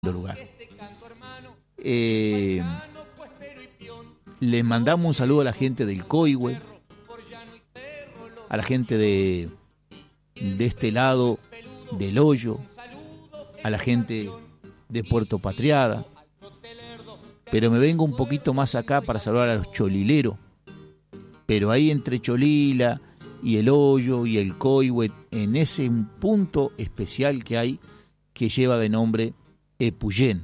lugar. Les mandamos un saludo a la gente del Coihue, a la gente de este lado del Hoyo, a la gente de Puerto Patriada, pero me vengo un poquito más acá para saludar a los cholileros, pero ahí entre Cholila y el Hoyo y el Coihue, en ese punto especial que hay, que lleva de nombre Epuyén.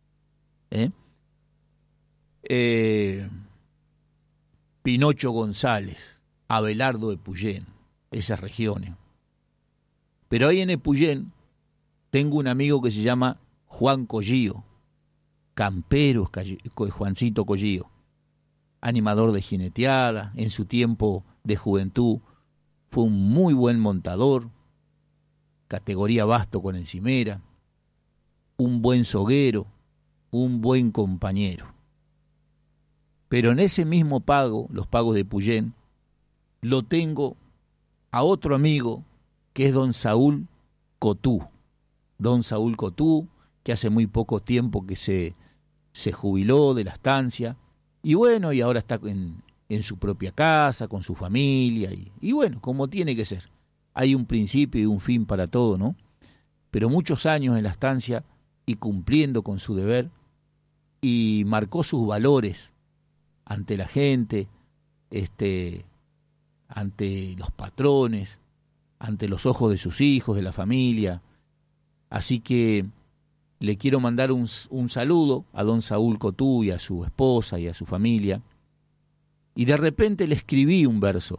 Pinocho González, Abelardo Epuyén, esas regiones. Pero ahí en Epuyén tengo un amigo que se llama Juan Collío, campero, Juancito Collío, animador de jineteada, en su tiempo de juventud fue un muy buen montador, categoría basto con encimera, un buen soguero, un buen compañero. Pero en ese mismo pago, los pagos de Epuyén, lo tengo a otro amigo que es don Saúl Cotú. Don Saúl Cotú, que hace muy poco tiempo que se jubiló de la estancia, y bueno, y ahora está en su propia casa, con su familia, y bueno, como tiene que ser. Hay un principio y un fin para todo, ¿no? Pero muchos años en la estancia y cumpliendo con su deber, y marcó sus valores ante la gente, ante los patrones, ante los ojos de sus hijos, de la familia. Así que le quiero mandar un saludo a don Saúl Cotú y a su esposa y a su familia. Y de repente le escribí un verso.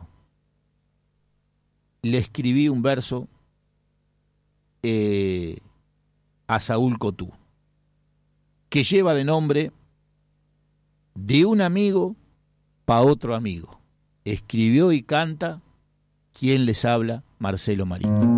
A Saúl Cotú, que lleva de nombre De un amigo pa' otro amigo. Escribió y canta quien les habla, Marcelo Marín.